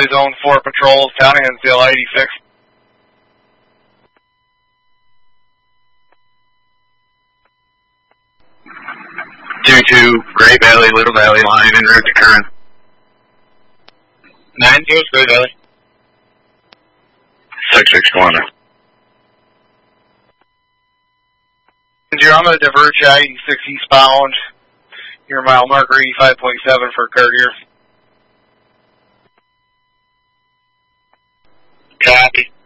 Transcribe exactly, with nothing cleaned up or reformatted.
Valley Zone four patrols, County N C L eighty-six. two two, Great Valley, Little Valley line en route to Kern. nine two, Great Valley. six six, Kiwanis. I'm going to divert you eighty-six eastbound. Your mile marker eighty-five point seven for Courtier. Copy.